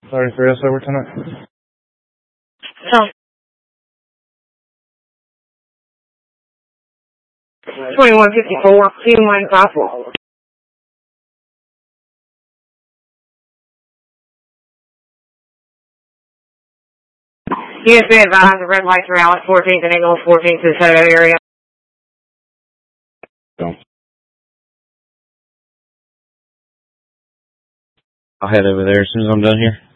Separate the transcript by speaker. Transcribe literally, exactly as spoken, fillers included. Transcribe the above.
Speaker 1: Sorry for us over tonight.
Speaker 2: Um, twenty-one fifty-four, C M one Gospel. Yes, be advised, the red lights are out at fourteenth and Eagle, fourteenth to the Soto area.
Speaker 1: Don't.
Speaker 3: I'll head over there as soon as I'm done here.